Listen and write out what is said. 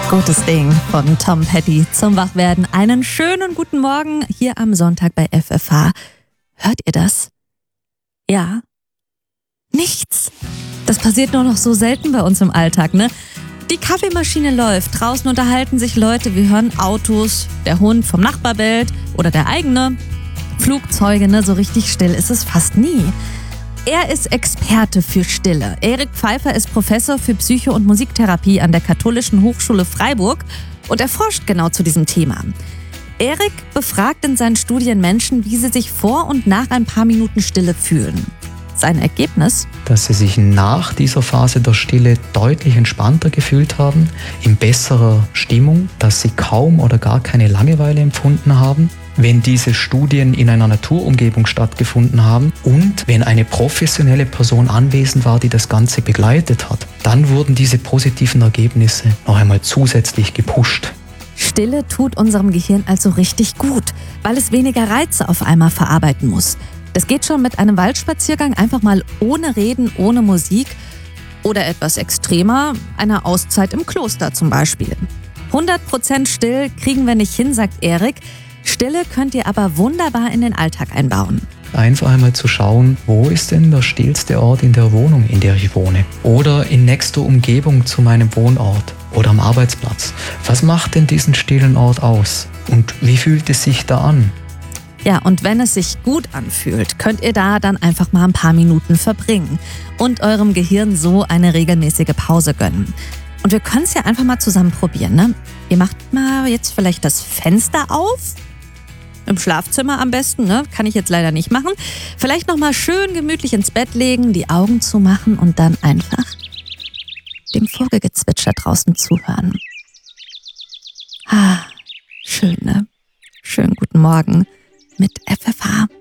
Gutes Ding von Tom Petty zum Wachwerden. Einen schönen guten Morgen hier am Sonntag bei FFH. Hört ihr das? Ja? Nichts. Das passiert nur noch so selten bei uns im Alltag, ne? Die Kaffeemaschine läuft, draußen unterhalten sich Leute, wir hören Autos, der Hund vom Nachbar bellt oder der eigene. Flugzeuge, ne? So richtig still ist es fast nie. Er ist Experte für Stille. Erik Pfeiffer ist Professor für Psycho- und Musiktherapie an der Katholischen Hochschule Freiburg und er forscht genau zu diesem Thema. Erik befragt in seinen Studien Menschen, wie sie sich vor und nach ein paar Minuten Stille fühlen. Sein Ergebnis? Dass sie sich nach dieser Phase der Stille deutlich entspannter gefühlt haben, in besserer Stimmung, dass sie kaum oder gar keine Langeweile empfunden haben, wenn diese Studien in einer Naturumgebung stattgefunden haben und wenn eine professionelle Person anwesend war, die das Ganze begleitet hat. Dann wurden diese positiven Ergebnisse noch einmal zusätzlich gepusht. Stille tut unserem Gehirn also richtig gut, weil es weniger Reize auf einmal verarbeiten muss. Das geht schon mit einem Waldspaziergang einfach mal ohne Reden, ohne Musik oder etwas extremer, einer Auszeit im Kloster zum Beispiel. 100% still kriegen wir nicht hin, sagt Erik. Stille könnt ihr aber wunderbar in den Alltag einbauen. Einfach einmal zu schauen, wo ist denn der stillste Ort in der Wohnung, in der ich wohne? Oder in nächster Umgebung zu meinem Wohnort oder am Arbeitsplatz. Was macht denn diesen stillen Ort aus? Und wie fühlt es sich da an? Ja, und wenn es sich gut anfühlt, könnt ihr da dann einfach mal ein paar Minuten verbringen und eurem Gehirn so eine regelmäßige Pause gönnen. Und wir können es ja einfach mal zusammen probieren, ne? Ihr macht mal jetzt vielleicht das Fenster auf. Im Schlafzimmer am besten, ne? Kann ich jetzt leider nicht machen. Vielleicht nochmal schön gemütlich ins Bett legen, die Augen zumachen und dann einfach dem Vogelgezwitscher draußen zuhören. Ah, schön, ne? Schönen guten Morgen mit FFH.